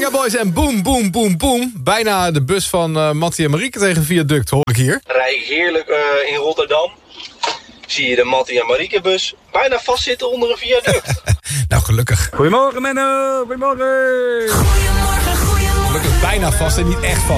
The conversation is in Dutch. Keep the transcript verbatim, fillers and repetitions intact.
Venga Boys en boom, boom, boom, boom. Bijna de bus van uh, Mattie en Marieke tegen viaduct, hoor ik hier. Rij heerlijk uh, in Rotterdam. Zie je de Mattie en Marieke bus bijna vastzitten onder een viaduct. Nou, gelukkig. Goedemorgen, Menno. Goedemorgen. Goedemorgen, goedemorgen. Gelukkig bijna vast en niet echt vast.